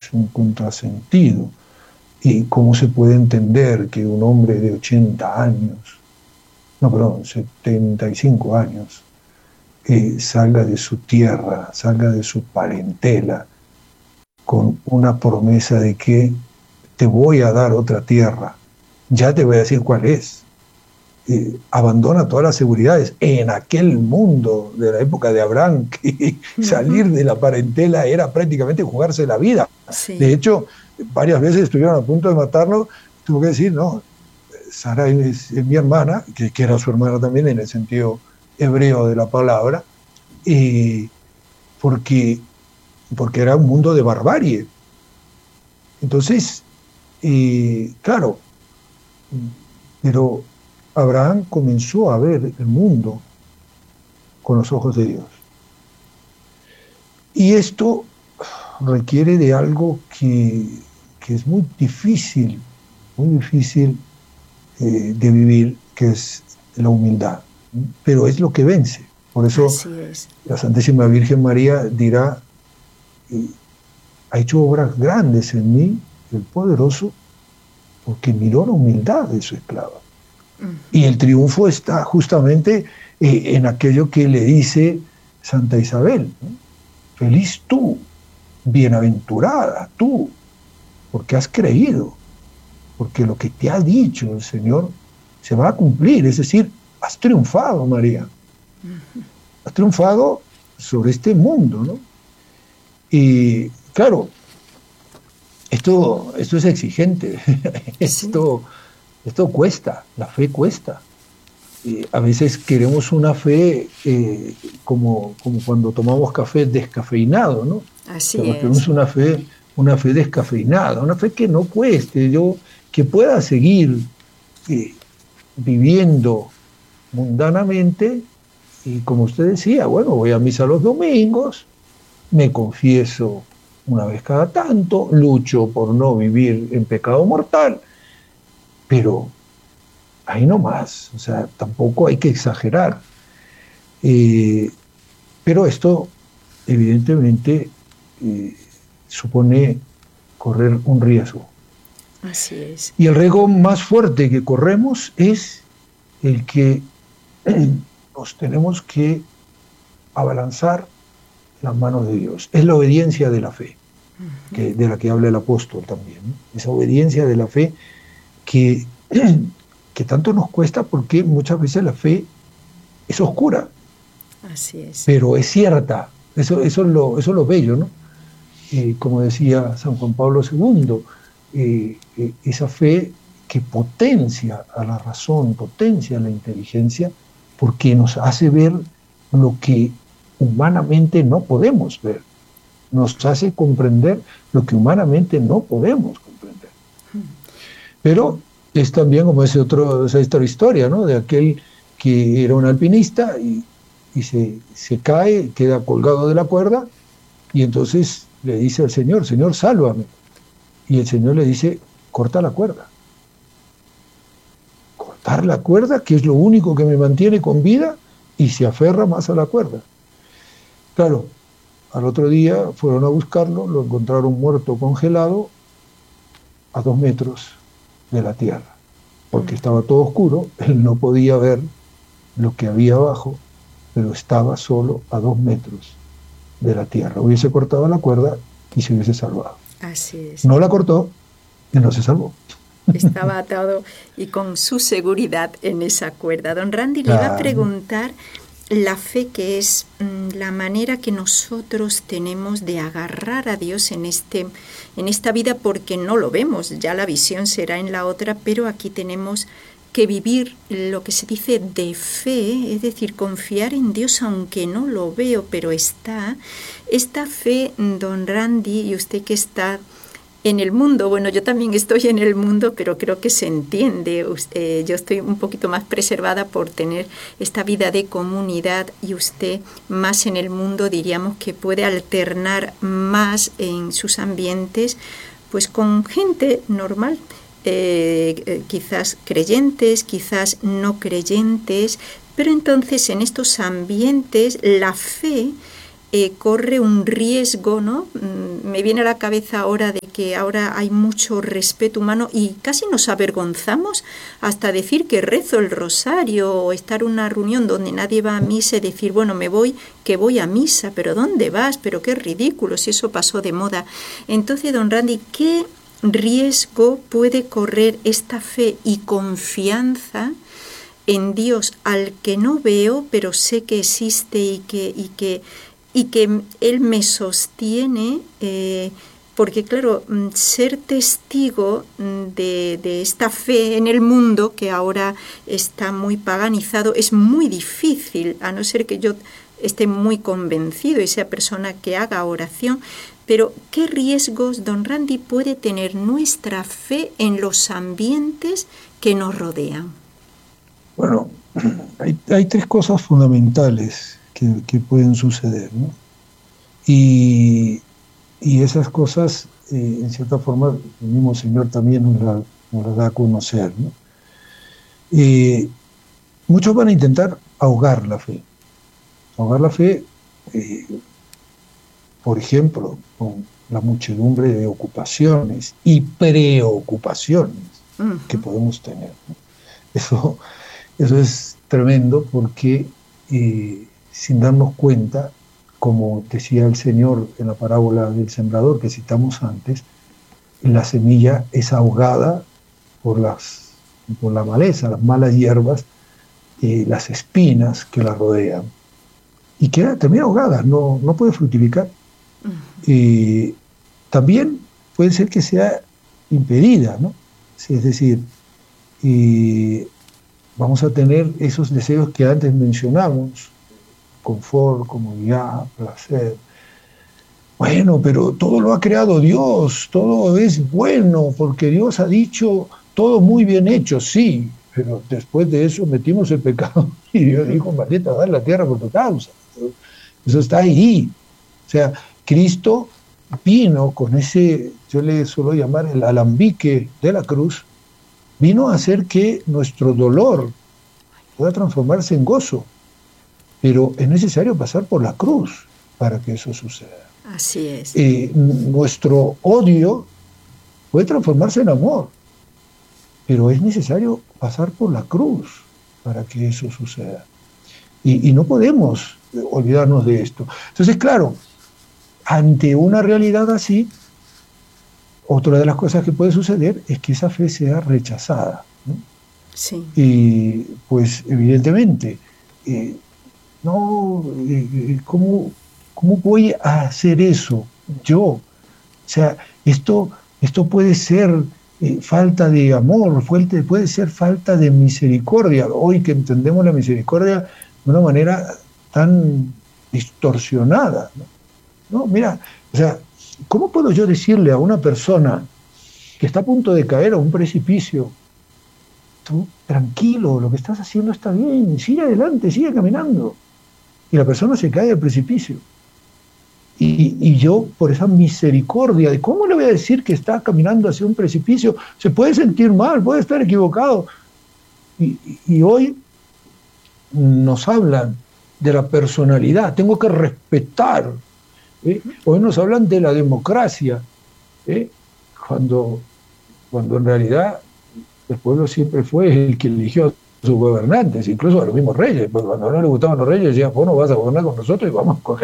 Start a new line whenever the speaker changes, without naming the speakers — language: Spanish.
es un contrasentido. ¿Y cómo se puede entender que un hombre de 80 años, no, perdón, 75 años, salga de su tierra, salga de su parentela, con una promesa de que te voy a dar otra tierra, ya te voy a decir cuál es? Abandona todas las seguridades. En aquel mundo de la época de Abraham, que salir de la parentela era prácticamente jugarse la vida.
Sí.
De hecho, varias veces estuvieron a punto de matarlo. Tuvo que decir, no, Sara es mi hermana, que era su hermana también en el sentido hebreo de la palabra, porque era un mundo de barbarie. Entonces, claro, pero Abraham comenzó a ver el mundo con los ojos de Dios. Y esto requiere de algo que es muy difícil de vivir, que es la humildad. Pero es lo que vence. Por eso la Santísima Virgen María dirá, ha hecho obras grandes en mí, el poderoso, porque miró la humildad de su esclava. Y el triunfo está justamente en aquello que le dice Santa Isabel, ¿no? Feliz tú, bienaventurada tú, porque has creído, porque lo que te ha dicho el Señor se va a cumplir. Es decir, has triunfado, María. Has triunfado sobre este mundo, ¿no? Y claro, esto es exigente. Esto cuesta, la fe cuesta. A veces queremos una fe como cuando tomamos café descafeinado, ¿no?
Así
pero
es.
queremos una fe descafeinada, una fe que no cueste, que pueda seguir viviendo mundanamente. Y como usted decía, bueno, voy a misa los domingos, me confieso una vez cada tanto, lucho por no vivir en pecado mortal, pero ahí no más, o sea, tampoco hay que exagerar. Pero esto, evidentemente, supone correr un riesgo.
Así es.
Y el riesgo más fuerte que corremos es el que nos tenemos que abalanzar las manos de Dios. Es la obediencia de la fe, de la que habla el apóstol también, ¿no? Esa obediencia de la fe que tanto nos cuesta, porque muchas veces la fe es oscura.
Así es.
Pero es cierta. Eso es lo bello, ¿no? Como decía San Juan Pablo II, esa fe que potencia a la razón, potencia a la inteligencia, porque nos hace ver lo que humanamente no podemos ver. Nos hace comprender lo que humanamente no podemos comprender. Pero es también como esa otra historia, ¿no? De aquel que era un alpinista y se cae, queda colgado de la cuerda, y entonces le dice al Señor, Señor, sálvame. Y el Señor le dice, corta la cuerda. Cortar la cuerda, que es lo único que me mantiene con vida, y se aferra más a la cuerda. Claro, al otro día fueron a buscarlo, lo encontraron muerto, congelado, a 2 metros de la tierra, porque estaba todo oscuro, él no podía ver lo que había abajo, pero estaba solo a 2 metros de la tierra. Hubiese cortado la cuerda y se hubiese salvado.
Así es.
No la cortó y no se salvó.
Estaba atado y con su seguridad en esa cuerda. Don Randy, le iba a preguntar la fe, que es la manera que nosotros tenemos de agarrar a Dios en esta vida, porque no lo vemos, ya la visión será en la otra, pero aquí tenemos que vivir lo que se dice de fe, es decir, confiar en Dios aunque no lo veo, pero está. Esta fe, don Randy, y usted que está en el mundo, bueno, yo también estoy en el mundo, pero creo que se entiende. Yo estoy un poquito más preservada por tener esta vida de comunidad, y usted más en el mundo, diríamos que puede alternar más en sus ambientes, pues con gente normal, quizás creyentes, quizás no creyentes, pero entonces en estos ambientes la fe corre un riesgo, ¿no? Me viene a la cabeza ahora de que ahora hay mucho respeto humano y casi nos avergonzamos hasta decir que rezo el rosario o estar en una reunión donde nadie va a misa y decir, bueno, me voy, que voy a misa, pero ¿dónde vas? Pero qué ridículo, si eso pasó de moda. Entonces, don Randy, ¿qué riesgo puede correr esta fe y confianza en Dios al que no veo, pero sé que existe y que Él me sostiene? Porque claro, ser testigo de esta fe en el mundo, que ahora está muy paganizado, es muy difícil, a no ser que yo esté muy convencido y sea persona que haga oración. Pero, ¿qué riesgos, don Randy, puede tener nuestra fe en los ambientes que nos rodean?
Bueno, hay tres cosas fundamentales que pueden suceder, ¿no? Y esas cosas, en cierta forma, el mismo Señor también nos las da a conocer, ¿no? Muchos van a intentar ahogar la fe. Ahogar la fe, por ejemplo, con la muchedumbre de ocupaciones y preocupaciones que podemos tener, ¿no? Eso es tremendo porque sin darnos cuenta, como decía el Señor en la parábola del sembrador que citamos antes, la semilla es ahogada por la maleza, las malas hierbas, las espinas que la rodean. Y queda también ahogada, no puede fructificar. También puede ser que sea impedida, ¿no? Es decir, vamos a tener esos deseos que antes mencionamos, confort, comodidad, placer. Bueno, pero todo lo ha creado Dios, todo es bueno, porque Dios ha dicho todo muy bien hecho, sí, pero después de eso metimos el pecado y Dios dijo, maldita, dar la tierra por tu causa. Eso está ahí. O sea, Cristo vino con ese, yo le suelo llamar el alambique de la cruz, vino a hacer que nuestro dolor pueda transformarse en gozo, pero es necesario pasar por la cruz para que eso suceda.
Así es.
Nuestro odio puede transformarse en amor, pero es necesario pasar por la cruz para que eso suceda. Y no podemos olvidarnos de esto. Entonces, claro, ante una realidad así, otra de las cosas que puede suceder es que esa fe sea rechazada, ¿no?
Sí.
Y pues evidentemente, ¿cómo voy a hacer eso yo? O sea, esto puede ser falta de amor, puede ser falta de misericordia. Hoy que entendemos la misericordia de una manera tan distorsionada, ¿no? No, mira, o sea, ¿cómo puedo yo decirle a una persona que está a punto de caer a un precipicio, tú tranquilo, lo que estás haciendo está bien, sigue adelante, sigue caminando? Y la persona se cae al precipicio. Y yo, por esa misericordia, de cómo le voy a decir que está caminando hacia un precipicio, se puede sentir mal, puede estar equivocado. Y hoy nos hablan de la personalidad, tengo que respetar. Hoy nos hablan de la democracia, cuando en realidad el pueblo siempre fue el que eligió a sus gobernantes, incluso a los mismos reyes, porque cuando no les gustaban los reyes decían, bueno, vas a gobernar con nosotros y vamos a coger